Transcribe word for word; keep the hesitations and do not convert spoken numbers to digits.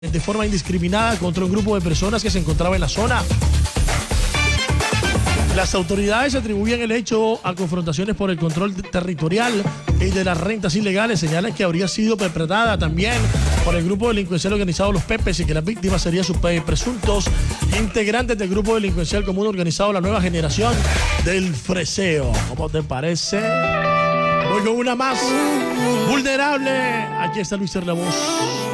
de forma indiscriminada contra un grupo de personas que se encontraba en la zona. Las autoridades atribuyen el hecho a confrontaciones por el control territorial y de las rentas ilegales. Señalan que habría sido perpetrada también por el grupo delincuencial organizado Los Pepes y que las víctimas serían sus presuntos integrantes del grupo delincuencial común organizado La Nueva Generación del Freseo. ¿Cómo te parece? Voy con una más vulnerable. Aquí está Luis R. La Voz.